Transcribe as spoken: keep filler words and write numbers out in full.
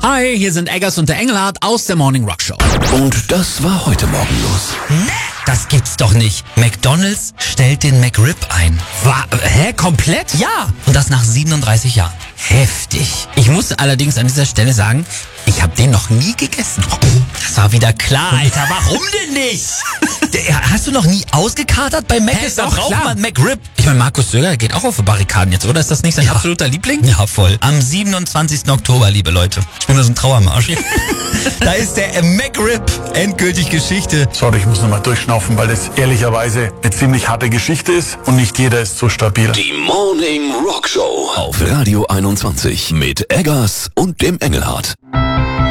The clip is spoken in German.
Hi, hier sind Eggers und der Engelhardt aus der Morning Rock Show. Und das war heute Morgen los. Nee, das gibt's doch nicht. McDonald's stellt den McRib ein. War, hä, komplett? Ja, und das nach siebenunddreißig Jahren. Heftig. Ich musste allerdings an dieser Stelle sagen, ich habe den noch nie gegessen. Das war wieder klar, Alter. Warum denn nicht? Der, hast du noch nie ausgekatert bei Mc's? Da braucht klar. man McRib. Ich meine, Markus Söder geht auch auf die Barrikaden jetzt, oder? Ist das nicht sein Ja. absoluter Liebling? Ja, voll. Am siebenundzwanzigsten Oktober, liebe Leute. Ich bin nur so ein Trauermarsch. Da ist der McRib endgültig Geschichte. Sorry, ich muss nochmal durchschnaufen, weil das ehrlicherweise eine ziemlich harte Geschichte ist und nicht jeder ist so stabil. Die Morning Rock Show auf Radio einundzwanzig mit Eggers und dem Engelhardt.